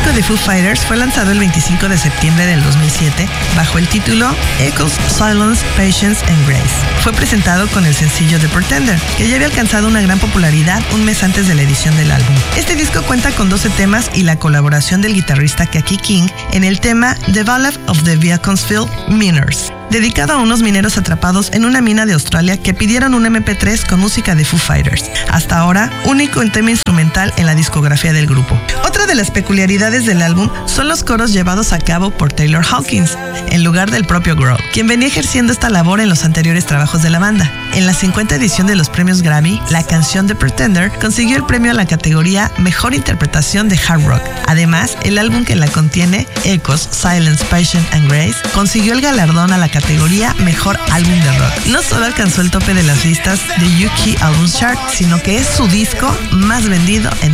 disco de Foo Fighters fue lanzado el 25 de septiembre del 2007 bajo el título Echoes, Silence, Patience and Grace. Fue presentado con el sencillo The Pretender, que ya había alcanzado una gran popularidad un mes antes de la edición del álbum. Este disco cuenta con 12 temas y la colaboración del guitarrista Kaki King en el tema The Ballad of the Beaconsfield Miners, dedicado a unos mineros atrapados en una mina de Australia que pidieron un MP3 con música de Foo Fighters, hasta ahora único en tema instrumental en la discografía del grupo. Otra de las peculiaridades del álbum son los coros llevados a cabo por Taylor Hawkins, en lugar del propio Grohl, quien venía ejerciendo esta labor en los anteriores trabajos de la banda. En la 50ª edición de los premios Grammy, la canción The Pretender consiguió el premio a la categoría Mejor Interpretación de Hard Rock. Además, el álbum que la contiene, Echoes, Silence, Patience and Grace, consiguió el galardón a la categoría Mejor Álbum de Rock. No solo alcanzó el tope de las listas de UK Albums Chart, sino que es su disco más vendido en